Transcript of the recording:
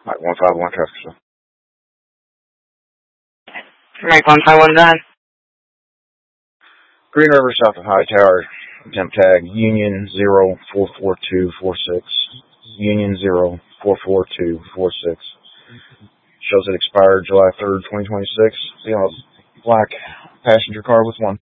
Mike 151 traffic stop. Mike 1519. Green River south of High Tower. Temp tag Union 044246. Union 044246. Shows it expired July 3rd, 2026. See a black passenger car with one